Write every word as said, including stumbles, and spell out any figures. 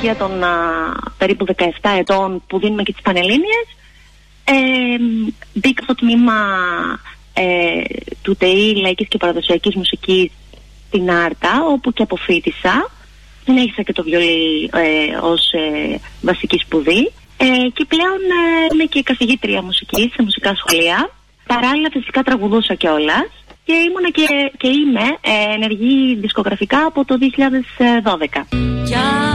ηλικία των α, περίπου δεκαεπτά ετών που δίνουμε και τις Πανελλήνιες, ε, μπήκα στο τμήμα ε, του ΤΕΗ Λαϊκής και Παραδοσιακής Μουσικής στην Άρτα, όπου και αποφοίτησα. Συνέχισα και το βιολί ε, ως ε, βασική σπουδή ε, και πλέον ε, είμαι και καθηγήτρια μουσικής σε μουσικά σχολεία. Παράλληλα φυσικά τραγουδούσα κιόλας και ήμουνα και, και είμαι ε, ενεργή δισκογραφικά από το δύο χιλιάδες δώδεκα.